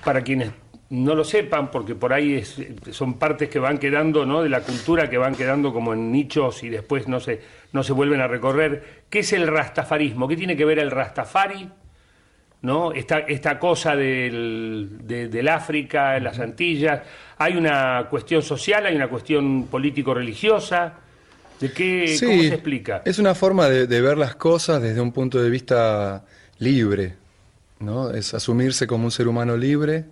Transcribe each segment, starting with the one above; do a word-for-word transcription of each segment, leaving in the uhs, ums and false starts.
para quienes no lo sepan, porque por ahí es, son partes que van quedando, ¿no?, de la cultura, que van quedando como en nichos y después no se, no se vuelven a recorrer. ¿Qué es el rastafarismo? ¿Qué tiene que ver el rastafari, ¿no?, esta, esta cosa del, de, del África, las Antillas? ¿Hay una cuestión social, hay una cuestión político-religiosa? ¿De qué, sí, cómo se explica? Es una forma de, de ver las cosas desde un punto de vista libre, ¿no? Es asumirse como un ser humano libre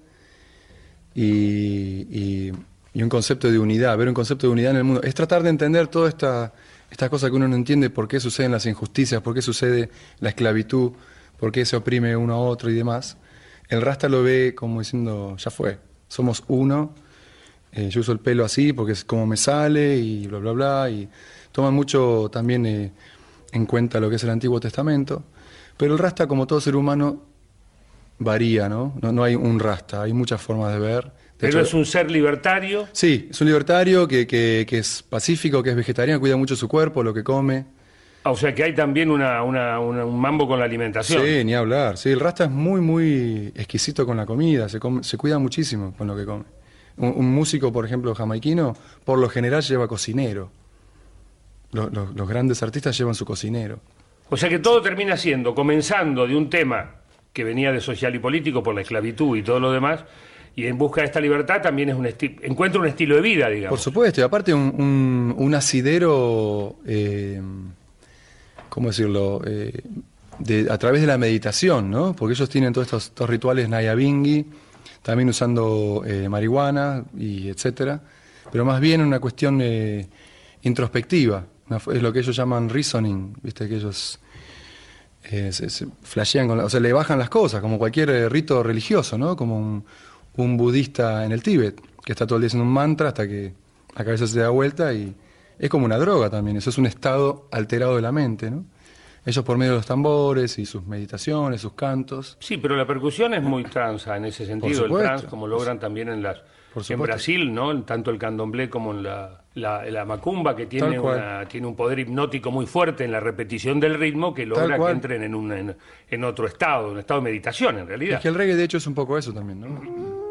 y, y, y un concepto de unidad, ver un concepto de unidad en el mundo. Es tratar de entender todas esta, estas cosas que uno no entiende, por qué suceden las injusticias, por qué sucede la esclavitud, por qué se oprime uno a otro y demás. El Rasta lo ve como diciendo, ya fue, somos uno, eh, yo uso el pelo así porque es como me sale y bla, bla, bla, y toman mucho también eh, en cuenta lo que es el Antiguo Testamento, pero el Rasta, como todo ser humano, varía, ¿no? No, no hay un Rasta, hay muchas formas de ver. De Pero hecho, es un ser libertario. Sí, es un libertario que, que, que es pacífico, que es vegetariano, cuida mucho su cuerpo, lo que come. Ah, o sea que hay también una, una, una, un mambo con la alimentación. Sí, ni hablar. Sí, el Rasta es muy, muy exquisito con la comida, se, come, se cuida muchísimo con lo que come. Un, un músico, por ejemplo, jamaiquino, por lo general lleva cocinero. Los, los, los grandes artistas llevan su cocinero. O sea que todo termina siendo, comenzando de un tema que venía de social y político por la esclavitud y todo lo demás, y en busca de esta libertad también es un esti- encuentra un estilo de vida, digamos. Por supuesto, y aparte un, un, un asidero, eh, ¿cómo decirlo?, eh, de, a través de la meditación, ¿no? Porque ellos tienen todos estos, estos rituales Nyabinghi, también usando eh, marihuana y etcétera, pero más bien una cuestión eh, introspectiva, una, es lo que ellos llaman reasoning, ¿viste? Que ellos eh, se, se flashean, con la, o sea, le bajan las cosas, como cualquier eh, rito religioso, ¿no? Como un, un budista en el Tíbet, que está todo el día haciendo un mantra hasta que la cabeza se da vuelta, y es como una droga también, eso es un estado alterado de la mente, ¿no? Ellos por medio de los tambores y sus meditaciones, sus cantos. Sí, pero la percusión es muy transa en ese sentido, el trans, como logran también en las en Brasil, ¿no? Tanto el candomblé como en la, la, la macumba, que tiene, una, tiene un poder hipnótico muy fuerte en la repetición del ritmo, que logra que entren en, un, en, en otro estado, un estado de meditación en realidad. Es que el reggae de hecho es un poco eso también, ¿no?